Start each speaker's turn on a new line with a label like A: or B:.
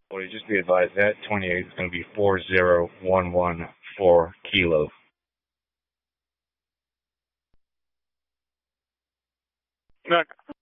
A: Well, you just be advised that 28 is going to be 40114 kilo.
B: Look,